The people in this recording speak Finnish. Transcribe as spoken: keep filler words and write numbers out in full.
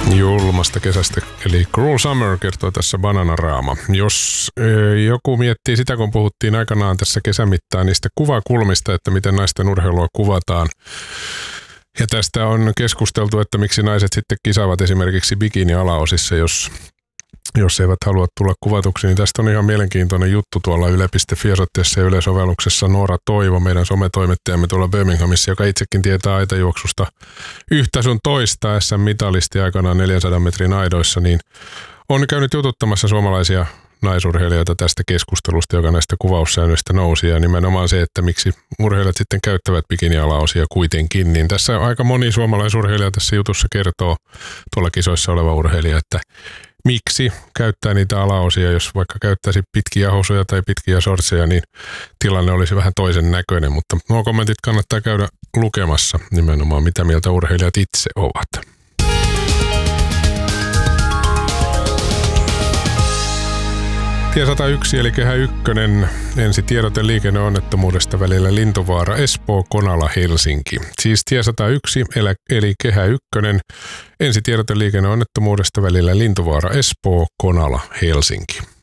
julmasta kesästä, eli Cruel Summer kertoo tässä Bananarama. Jos e, joku miettii sitä, kun puhuttiin aikanaan tässä kesän mittaan niistä kuvakulmista, että miten naisten urheilua kuvataan, ja tästä on keskusteltu, että miksi naiset sitten kisaavat esimerkiksi bikini-alaosissa, jos, jos eivät halua tulla kuvatuksi, niin tästä on ihan mielenkiintoinen juttu tuolla yle piste fi-osoitteessa ja Yle-sovelluksessa. Noora Toivo, meidän sometoimittajamme tuolla Birminghamissa, joka itsekin tietää aitajuoksusta yhtä sun toista S M-mitalisti aikanaan neljänsadan metrin aidoissa, niin on käynyt jututtamassa suomalaisia naisurheilijoita tästä keskustelusta, joka näistä kuvaussäännöistä nousi, ja nimenomaan se, että miksi urheilijat sitten käyttävät bikinialaosia kuitenkin, niin tässä aika moni suomalaisurheilija tässä jutussa kertoo, tuolla kisoissa oleva urheilija, että miksi käyttää niitä alaosia, jos vaikka käyttäisi pitkiä housuja tai pitkiä shortseja, niin tilanne olisi vähän toisen näköinen, mutta nuo kommentit kannattaa käydä lukemassa nimenomaan, mitä mieltä urheilijat itse ovat. Tie sata yksi eli Kehä ykkönen, ensi tiedote liikenneonnettomuudesta välillä Lintuvaara, Espoo, Konala, Helsinki. Siis tie sata yksi eli Kehä ykkönen, ensi tiedote liikenneonnettomuudesta välillä Lintuvaara, Espoo, Konala, Helsinki.